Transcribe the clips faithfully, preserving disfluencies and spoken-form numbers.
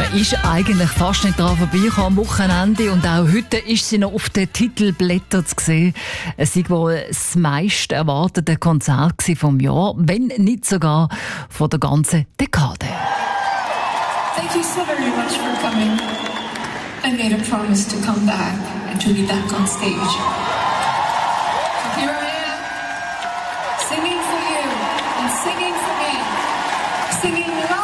Man ist eigentlich fast nicht daran vorbeigekommen am Wochenende und auch heute ist sie noch auf den Titelblättern zu sehen. Es war wohl das meist erwartete Konzert vom Jahr, wenn nicht sogar von der ganzen Dekade. Thank you so very much for coming. I made a promise to come back and to be back on stage. So here I am, singing for you and singing for me, singing live.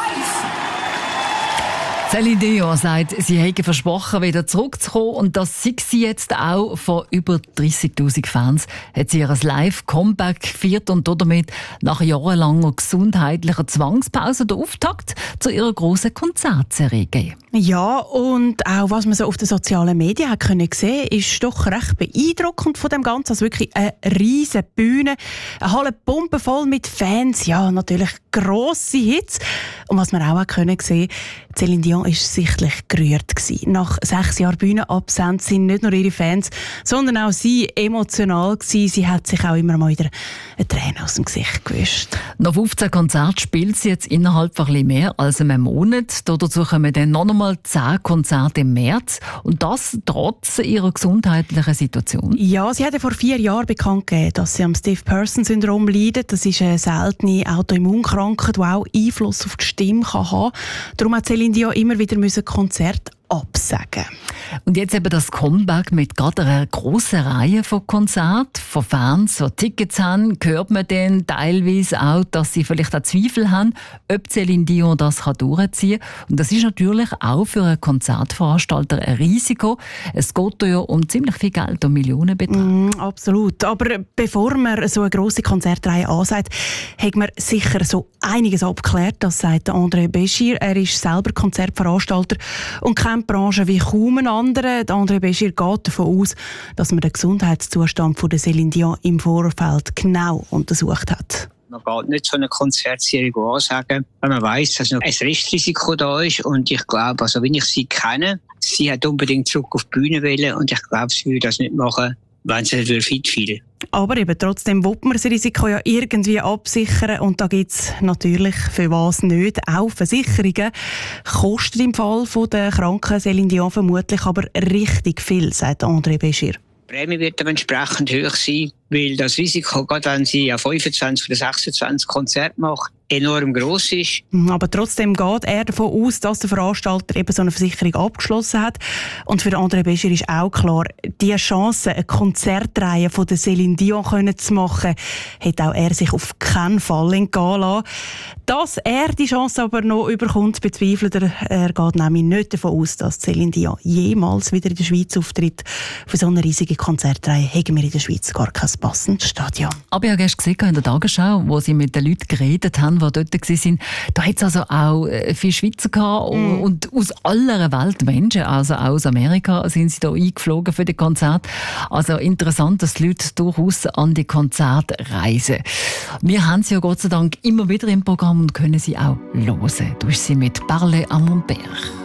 Celine Dion sagt, sie hätte versprochen, wieder zurückzukommen und das sei sie jetzt auch. Von über dreissigtausend Fans hat sie ihr Live-Comeback gefeiert und damit nach jahrelanger gesundheitlicher Zwangspause den Auftakt zu ihrer grossen Konzertserie gegeben. Ja, und auch was man so auf den sozialen Medien hat können sehen, ist doch recht beeindruckend von dem Ganzen. Also wirklich eine riesige Bühne, eine Halle pumpenvoll mit Fans, ja, natürlich grosse Hits. Und was man auch hat können sehen, Celine Dion war sichtlich gerührt gewesen. Nach sechs Jahren Bühnenabsenz sind nicht nur ihre Fans, sondern auch sie emotional gewesen. Sie hat sich auch immer mal wieder eine Träne aus dem Gesicht gewischt. Nach fünfzehn Konzerten spielt sie jetzt innerhalb von ein bisschen mehr als einem Monat. Dazu kommen dann noch einmal zehn Konzerte im März. Und das trotz ihrer gesundheitlichen Situation. Ja, sie hat ja vor vier Jahren bekannt gegeben, dass sie am Stiff-Person-Syndrom leidet. Das ist eine seltene Autoimmunkrankheit, die auch Einfluss auf die Stimme kann haben kann. Darum hat Celine Dion immer wieder Konzerte absagen. Und jetzt eben das Comeback mit gerade einer grossen Reihe von Konzerten, von Fans, die Tickets haben, hört man dann teilweise auch, dass sie vielleicht auch Zweifel haben, ob Celine Dion das durchziehen kann. Und das ist natürlich auch für einen Konzertveranstalter ein Risiko. Es geht ja um ziemlich viel Geld, um Millionenbetrag. Mm, absolut. Aber bevor man so eine grosse Konzertreihe ansagt, hat man sicher so einiges abgeklärt. Das sagt André Béchir. Er ist selber Konzertveranstalter und kennt die Branche wie kaum ein anderer. André Béchir geht davon aus, dass man den Gesundheitszustand von der Celine Dion im Vorfeld genau untersucht hat. Man geht nicht so eine Konzertserie ansagen, wenn man weiss, dass noch ein Restrisiko da ist. Und ich glaube, also wenn ich sie kenne, sie hat unbedingt zurück auf die Bühne wollen und ich glaube, sie würde das nicht machen, wenn sie nicht fit fühlen. Aber eben trotzdem will man das Risiko ja irgendwie absichern und da gibt es natürlich für was nicht auch Versicherungen. Kostet im Fall von der kranken Celine Dion vermutlich aber richtig viel, sagt André Béchir. Die Prämie wird aber entsprechend hoch sein, weil das Risiko, gerade wenn sie ja fünfundzwanzig oder sechsundzwanzig Konzerte macht, enorm gross ist. Aber trotzdem geht er davon aus, dass der Veranstalter eben so eine Versicherung abgeschlossen hat. Und für André Béchir ist auch klar, die Chance, eine Konzertreihe von der Celine Dion zu machen, hat auch er sich auf keinen Fall entgehen lassen. Dass er die Chance aber noch überkommt, bezweifelt er. Er geht nämlich nicht davon aus, dass Celine Dion jemals wieder in der Schweiz auftritt. Für so eine riesige Konzertreihe haben wir in der Schweiz gar kein passendes Stadion. Aber ich habe gestern gesehen in der Tagesschau, wo sie mit den Leuten geredet haben, die dort waren, da hat es also auch viele Schweizer gehabt mm. und aus aller Welt Menschen, also auch aus Amerika, sind sie da eingeflogen für das Konzert. Also interessant, dass die Leute durchaus an die Konzerte reisen. Wir haben sie ja Gott sei Dank immer wieder im Programm und können sie auch hören. Du bist sie mit «Parler à mon père».